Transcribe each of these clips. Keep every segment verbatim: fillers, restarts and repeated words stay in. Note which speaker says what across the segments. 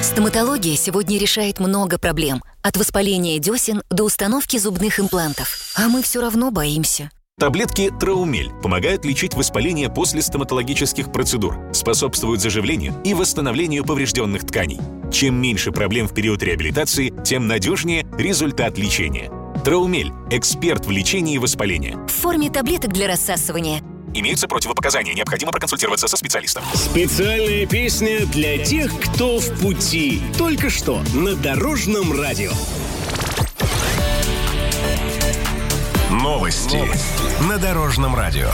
Speaker 1: Стоматология сегодня решает много проблем. От воспаления десен до установки зубных имплантов. А мы все равно боимся.
Speaker 2: Таблетки Траумель помогают лечить воспаление после стоматологических процедур, способствуют заживлению и восстановлению поврежденных тканей. Чем меньше проблем в период реабилитации, тем надежнее результат лечения. Траумель – эксперт в лечении воспаления.
Speaker 1: В форме таблеток для рассасывания.
Speaker 2: Имеются противопоказания, необходимо проконсультироваться со специалистом.
Speaker 3: Специальная песня для тех, кто в пути. Только что на Дорожном радио.
Speaker 4: Новости, Новости на Дорожном радио.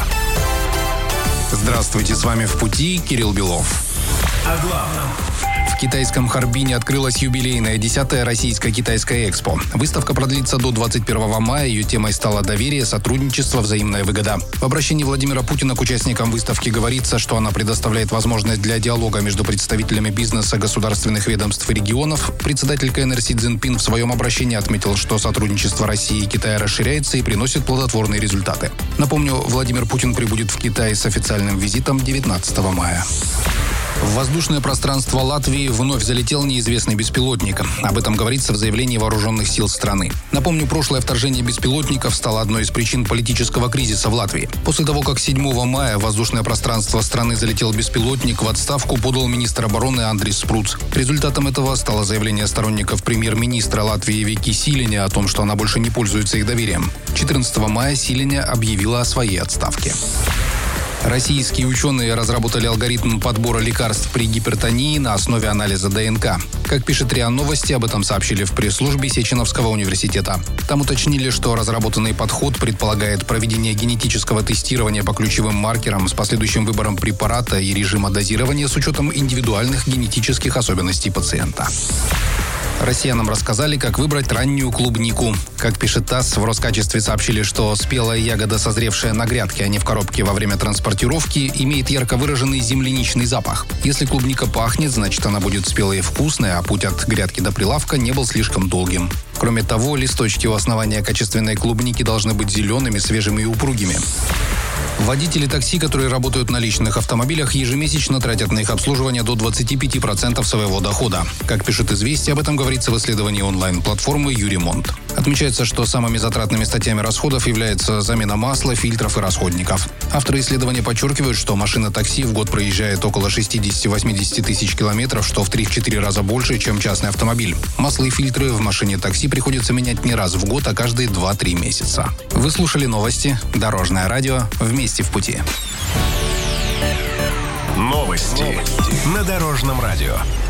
Speaker 5: Здравствуйте, с вами «В пути» Кирилл Белов.
Speaker 4: О главном.
Speaker 5: В китайском Харбине открылась юбилейная десятая российско-китайская экспо. Выставка продлится до двадцать первого мая. Ее темой стало доверие, сотрудничество, взаимная выгода. В обращении Владимира Путина к участникам выставки говорится, что она предоставляет возможность для диалога между представителями бизнеса, государственных ведомств и регионов. Председатель КНР Си Цзиньпин в своем обращении отметил, что сотрудничество России и Китая расширяется и приносит плодотворные результаты. Напомню, Владимир Путин прибудет в Китай с официальным визитом девятнадцатого мая. В воздушное пространство Латвии вновь залетел неизвестный беспилотник. Об этом говорится в заявлении вооруженных сил страны. Напомню, прошлое вторжение беспилотников стало одной из причин политического кризиса в Латвии. После того, как седьмого мая в воздушное пространство страны залетел беспилотник, в отставку подал министр обороны Андрис Спруц. Результатом этого стало заявление сторонников премьер-министра Латвии Вики Силиня о том, что она больше не пользуется их доверием. четырнадцатого мая Силиня объявила о своей отставке. Российские ученые разработали алгоритм подбора лекарств при гипертонии на основе анализа ДНК. Как пишет РИА Новости, об этом сообщили в пресс-службе Сеченовского университета. Там уточнили, что разработанный подход предполагает проведение генетического тестирования по ключевым маркерам с последующим выбором препарата и режима дозирования с учетом индивидуальных генетических особенностей пациента. Россиянам рассказали, как выбрать раннюю клубнику. Как пишет ТАСС, в Роскачестве сообщили, что спелая ягода, созревшая на грядке, а не в коробке во время транспортировки, имеет ярко выраженный земляничный запах. Если клубника пахнет, значит она будет спелой и вкусной, а путь от грядки до прилавка не был слишком долгим. Кроме того, листочки у основания качественной клубники должны быть зелеными, свежими и упругими. Водители такси, которые работают на личных автомобилях, ежемесячно тратят на их обслуживание до двадцати пяти процентов своего дохода. Как пишет «Известия», об этом говорится в исследовании онлайн-платформы «Юремонт». Отмечается, что самыми затратными статьями расходов является замена масла, фильтров и расходников. Авторы исследования подчеркивают, что машина такси в год проезжает около шестьдесят-восемьдесят тысяч километров, что в три-четыре раза больше, чем частный автомобиль. Масло и фильтры в машине такси приходится менять не раз в год, а каждые два-три месяца. Вы слушали новости «Дорожное радио». Вместе в пути.
Speaker 4: Новости, Новости на Дорожном радио.